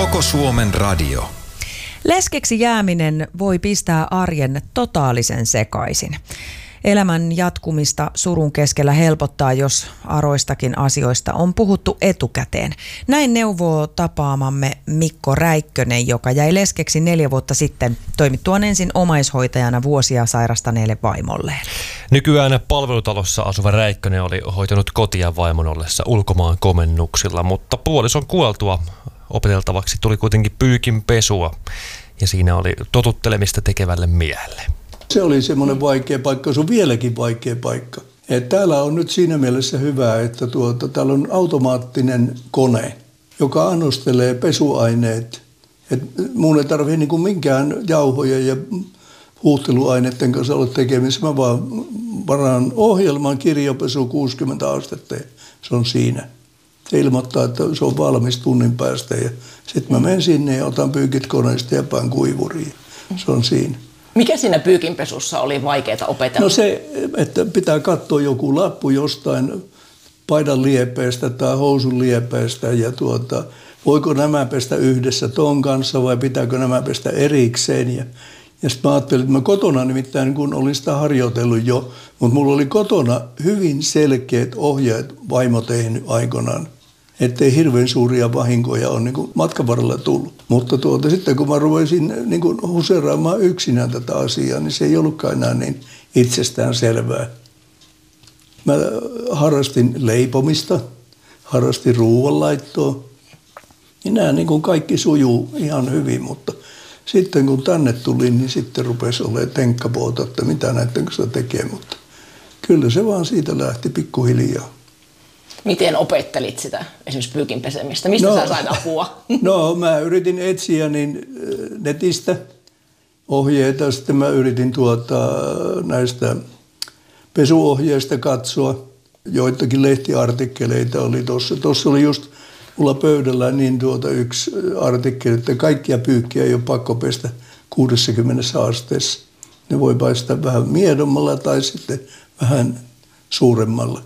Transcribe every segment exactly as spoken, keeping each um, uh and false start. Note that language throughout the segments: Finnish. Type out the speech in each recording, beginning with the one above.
Koko Suomen radio. Leskeksi jääminen voi pistää arjen totaalisen sekaisin. Elämän jatkumista surun keskellä helpottaa, jos aroistakin asioista on puhuttu etukäteen. Näin neuvoo tapaamamme Mikko Räikkönen, joka jäi leskeksi neljä vuotta sitten toimittuaan ensin omaishoitajana vuosia sairastaneelle vaimolleen. Nykyään palvelutalossa asuva Räikkönen oli hoitanut kotia vaimon ollessa ulkomaan komennuksilla, mutta puolison kuoltua opeteltavaksi tuli kuitenkin pyykin pesua ja siinä oli totuttelemista tekevälle miehelle. Se oli semmoinen vaikea paikka, se on vieläkin vaikea paikka. Et täällä on nyt siinä mielessä hyvä, että tuota, täällä on automaattinen kone, joka annostelee pesuaineet. Et mun ei tarvitse niinku minkään jauhoja ja huuhteluaineiden kanssa olla tekemisissä. Mä vaan varaan ohjelman kirjapesu kuusikymmentä astetta ja se on siinä. Se ilmoittaa, että se on valmis tunnin päästä ja sitten mä menen sinne ja otan pyykit koneesta ja pään kuivuriin. Se on siinä. Mikä siinä pyykinpesussa oli vaikeaa opetella? No se, että pitää katsoa joku lappu jostain paidan liepeestä tai housun liepeestä ja tuota, voiko nämä pestä yhdessä ton kanssa vai pitääkö nämä pestä erikseen. Ja, ja sitten mä ajattelin, että mä kotona nimittäin kun olin sitä harjoitellut jo, mutta mulla oli kotona hyvin selkeät ohjeet vaimo tehnyt aikanaan. Ettei hirveän suuria vahinkoja ole niin matkan varrella tullut. Mutta tuota, sitten kun mä ruvesin niin huseeraamaan yksinään tätä asiaa, niin se ei ollutkaan enää niin itsestään selvää. Mä harrastin leipomista, harrastin ruoanlaittoa. Ja nämä niin kuin kaikki sujuu ihan hyvin, mutta sitten kun tänne tulin, niin sitten rupesi olemaan tenkkapuota, että mitä näiden kanssa tekee. Mutta kyllä se vaan siitä lähti pikkuhiljaa. Miten opettelit sitä esimerkiksi pyykin pesemistä? Mistä no, sä sait apua? No mä yritin etsiä niin netistä ohjeita. Sitten mä yritin tuota, näistä pesuohjeista katsoa. Joitakin lehtiartikkeleita oli tuossa. Tuossa oli just mulla pöydällä niin tuota yksi artikkeli, että kaikkia pyykkiä ei ole pakko pestä kuudessakymmenessä asteessa. Ne voi paistaa vähän miedommalla tai sitten vähän suuremmalla.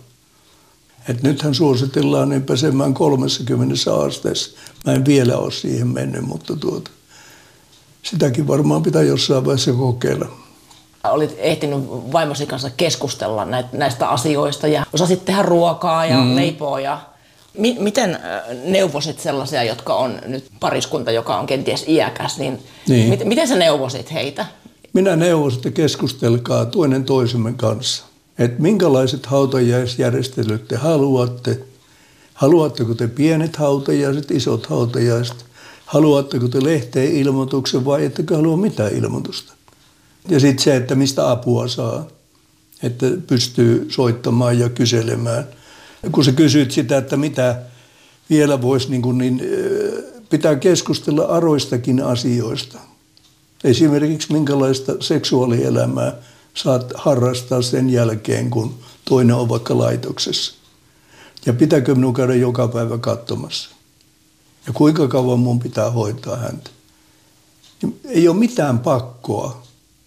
Et nythän suositellaan niin pesemään kolmessakymmenessä asteessa. Mä en vielä ole siihen mennyt, mutta tuota, sitäkin varmaan pitää jossain vaiheessa kokeilla. Olit ehtinyt vaimosi kanssa keskustella näistä asioista ja osasit tehdä ruokaa ja mm-hmm. leipoa. Ja mi- miten neuvosit sellaisia, jotka on nyt pariskunta, joka on kenties iäkäs, niin, niin. Mit- miten sä neuvosit heitä? Minä neuvosin, että keskustelkaa toinen toisemme kanssa. Että minkälaiset hautajaisjärjestelyt te haluatte. Haluatteko te pienet hautajaiset, isot hautajaiset? Haluatteko te lehteen ilmoituksen vai ettekö halua mitään ilmoitusta? Ja sitten se, että mistä apua saa. Että pystyy soittamaan ja kyselemään. Kun sä kysyt sitä, että mitä vielä voisi, niin, niin pitää keskustella aroistakin asioista. Esimerkiksi minkälaista seksuaalielämää saat harrastaa sen jälkeen, kun toinen on vaikka laitoksessa. Ja pitääkö minun käydä joka päivä katsomassa? Ja kuinka kauan mun pitää hoitaa häntä? Ei ole mitään pakkoa.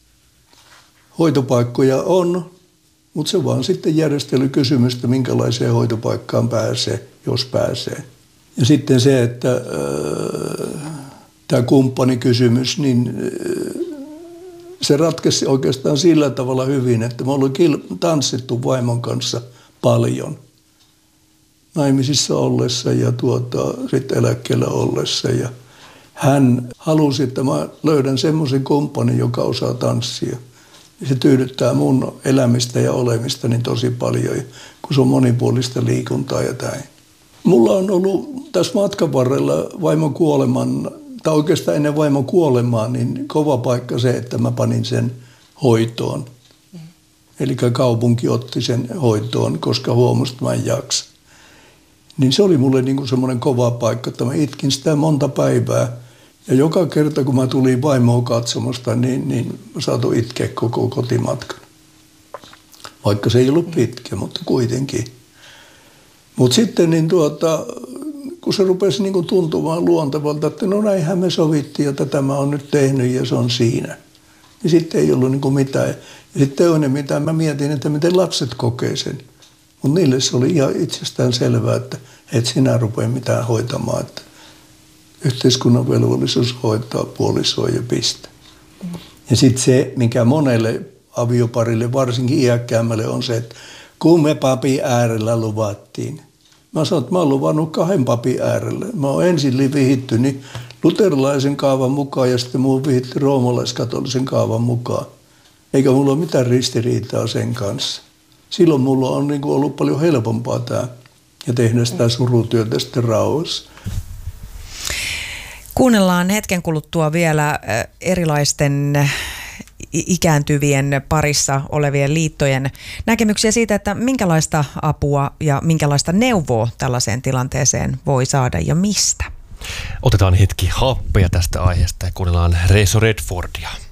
Hoitopaikkoja on, mutta se vaan sitten järjestelykysymystä, minkälaiseen hoitopaikkaan pääsee, jos pääsee. Ja sitten se, että äh, tämä kumppanikysymys, niin äh, se ratkesi oikeastaan sillä tavalla hyvin, että me ollaan tanssittu vaimon kanssa paljon naimisissa ollessa ja tuota, sitten eläkkeellä ollessa. Ja hän halusi, että mä löydän semmoisen kumppanin, joka osaa tanssia. Ja se tyydyttää mun elämistä ja olemista niin tosi paljon, kun se on monipuolista liikuntaa ja näin. Mulla on ollut tässä matkan varrella vaimon kuoleman tai oikeastaan ennen vaimon kuolemaa, niin kova paikka se, että mä panin sen hoitoon. Mm. Eli kaupunki otti sen hoitoon, koska huomasi, että mä en jaksa. Niin se oli mulle niin kuin semmoinen kova paikka, että mä itkin sitä monta päivää. Ja joka kerta, kun mä tulin vaimoa katsomasta, niin, niin mä saatoin itkeä koko kotimatkan. Vaikka se ei ollut pitkä, mutta kuitenkin. Mutta sitten niin tuota... kun se rupesi niin kuin tuntumaan luontevalta, että no näinhän me sovittiin ja tätä mä oon nyt tehnyt ja se on siinä. Niin sitten ei ollut niin kuin mitään. Ja sitten toinen, mitä mä mietin, että miten lapset kokee sen. Mutta niille se oli ihan itsestään selvää, että et sinä rupea mitään hoitamaan. Että Yhteiskunnan velvollisuus hoitaa puolisoa ja pistä. Ja sitten se, mikä monelle avioparille, varsinkin iäkkäämmälle, on se, että kun me papin äärellä luvattiin. Mä sanoin, että mä oon luvannut kahden papin äärellä. Mä oon ensin vihitty niin luterilaisen kaavan mukaan ja sitten muu vihitty roomalaiskatolisen kaavan mukaan. Eikä mulla ole mitään ristiriitaa sen kanssa. Silloin mulla on niin kuin ollut paljon helpompaa tämä ja tehdä sitä surutyötä sitten rauhassa. Kuunnellaan hetken kuluttua vielä erilaisten ikääntyvien parissa olevien liittojen näkemyksiä siitä, että minkälaista apua ja minkälaista neuvoa tällaiseen tilanteeseen voi saada ja mistä. Otetaan hetki happea tästä aiheesta ja kuunnellaan Reso Redfordia.